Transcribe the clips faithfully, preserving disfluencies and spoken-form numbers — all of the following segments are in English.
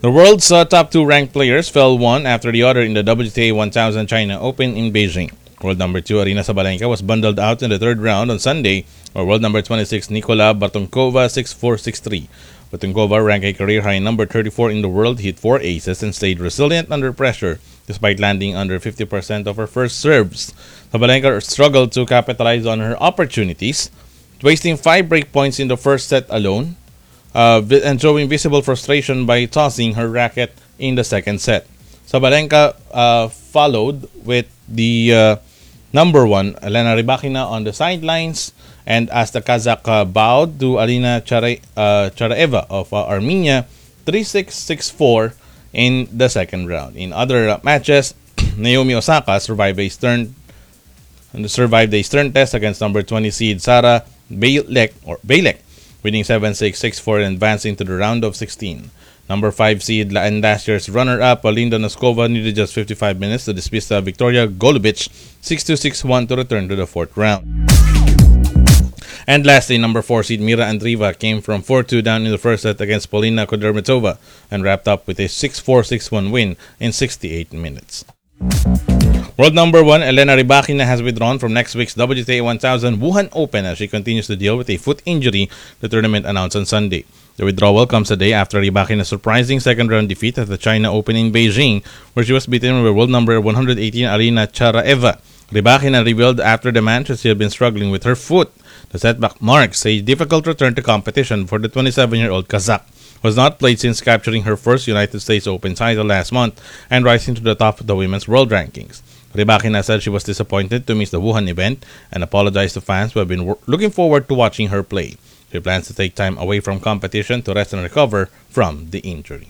The world's uh, top two ranked players fell one after the other in the W T A one thousand China Open in Beijing. World number two Aryna Sabalenka was bundled out in the third round on Sunday, or world number twenty-six Nikola Bartonkova six four six three. Bartonkova, ranked a career-high number thirty-four in the world, hit four aces and stayed resilient under pressure despite landing under fifty percent of her first serves. Sabalenka struggled to capitalize on her opportunities, wasting five break points in the first set alone, uh, and showing visible frustration by tossing her racket in the second set. Sabalenka uh, followed with the uh, number one, Elena Rybakina, on the sidelines, and as the Kazakh uh, bowed to Alina Chare, uh, Charaeva of uh, Armenia, three six, six four in the second round. In other uh, matches, Naomi Osaka survived a stern survived a stern test against number twenty seed Sara Bailek, or Bailek, winning seven six, six four and advancing to the round of sixteen. Number five seed and last year's runner-up Linda Noskova needed just fifty-five minutes to dismiss uh, Victoria Golubic six two, six one to return to the fourth round. And lastly, number four seed Mira Andreeva came from four two down in the first set against Polina Kudermetova and wrapped up with a six four, six one win in sixty-eight minutes. World number one Elena Rybakina has withdrawn from next week's W T A one thousand Wuhan Open as she continues to deal with a foot injury, the tournament announced on Sunday. The withdrawal comes a day after Rybakina's surprising second-round defeat at the China Open in Beijing, where she was beaten by world number one hundred eighteen Aryna Charaeva. Rybakina revealed after the match that she had been struggling with her foot. The setback marks a difficult return to competition for the twenty-seven-year-old Kazakh, who has not played since capturing her first United States Open title last month and rising to the top of the women's world rankings. Rybakina said she was disappointed to miss the Wuhan event and apologized to fans who have been looking forward to watching her play. She plans to take time away from competition to rest and recover from the injury.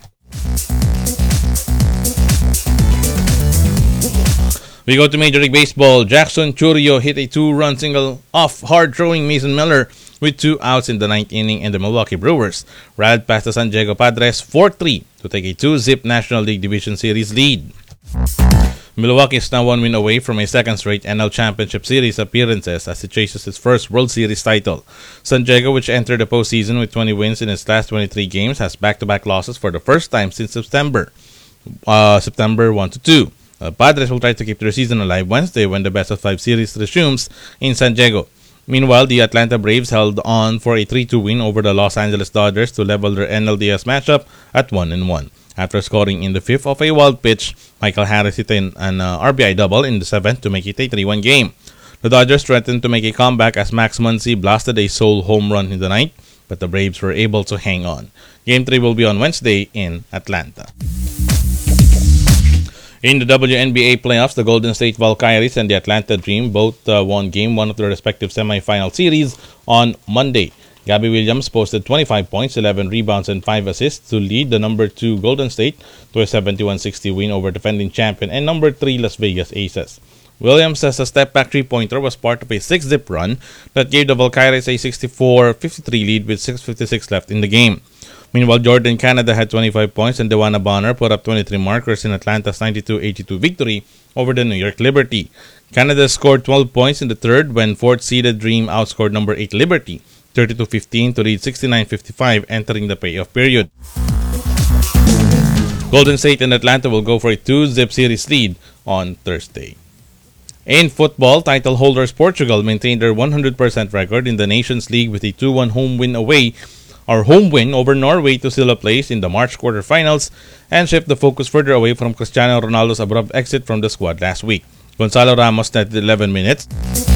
We go to Major League Baseball. Jackson Chourio hit a two-run single off hard-throwing Mason Miller with two outs in the ninth inning, and the Milwaukee Brewers rallied past the San Diego Padres four three to take a two-zip National League Division Series lead. Milwaukee is now one win away from a second straight N L Championship Series appearances as it chases its first World Series title. San Diego, which entered the postseason with twenty wins in its last twenty-three games, has back-to-back losses for the first time since September, uh, September one to two. The Padres will try to keep their season alive Wednesday when the best-of-five series resumes in San Diego. Meanwhile, the Atlanta Braves held on for a three two win over the Los Angeles Dodgers to level their N L D S matchup at one and one. After scoring in the fifth of a wild pitch, Michael Harris hit an, an uh, R B I double in the seventh to make it a three one game. The Dodgers threatened to make a comeback as Max Muncy blasted a sole home run in the ninth, but the Braves were able to hang on. Game three will be on Wednesday in Atlanta. In the W N B A playoffs, the Golden State Valkyries and the Atlanta Dream both uh, won Game one of their respective semifinal series on Monday. Gabby Williams posted twenty-five points, eleven rebounds, and five assists to lead the number two Golden State to a seventy-one sixty win over defending champion and number three Las Vegas Aces. Williams says a step-back three-pointer was part of a six-zip run that gave the Valkyries a sixty-four fifty-three lead with six fifty-six left in the game. Meanwhile, Jordan Canada had twenty-five points and Dewana Bonner put up twenty-three markers in Atlanta's ninety-two eighty-two victory over the New York Liberty. Canada scored twelve points in the third when fourth-seeded Dream outscored number eight Liberty thirty-two fifteen to lead sixty-nine fifty-five entering the payoff period. Golden State and Atlanta will go for a two-zip series lead on Thursday. In football, title holders Portugal maintained their one hundred percent record in the Nations League with a two one home win away Our home win over Norway to seal a place in the March quarterfinals and shift the focus further away from Cristiano Ronaldo's abrupt exit from the squad last week. Gonzalo Ramos netted eleven minutes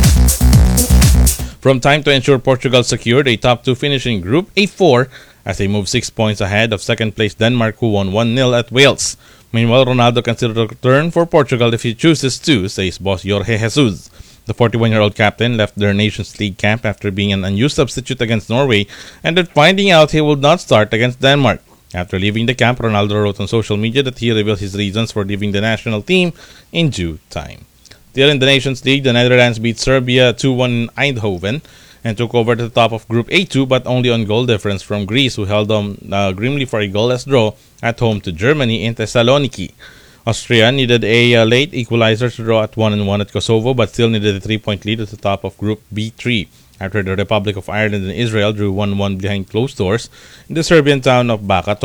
from time to ensure Portugal secured a top two finish in Group A four as they moved six points ahead of second place Denmark, who won one nil at Wales. Meanwhile, Ronaldo considered a return for Portugal if he chooses to, says boss Jorge Jesus. The forty-one-year-old captain left their Nations League camp after being an unused substitute against Norway and then finding out he would not start against Denmark. After leaving the camp, Ronaldo wrote on social media that he revealed his reasons for leaving the national team in due time. Still in the Nations League, the Netherlands beat Serbia two one in Eindhoven and took over to the top of Group A two, but only on goal difference from Greece, who held on uh, grimly for a goalless draw at home to Germany in Thessaloniki. Austria needed a uh, late equalizer to draw at one and one at Kosovo, but still needed a three-point lead at the top of Group B three after the Republic of Ireland and Israel drew one one behind closed doors in the Serbian town of Baka.